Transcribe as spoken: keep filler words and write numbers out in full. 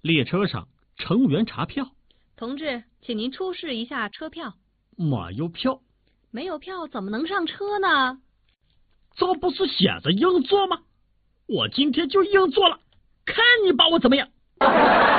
列车上乘务员查票。 同志，请您出示一下车票。 没有票。 没有票怎么能上车呢？ 这不是写着硬座吗？我今天就硬座了，看你把我怎么样。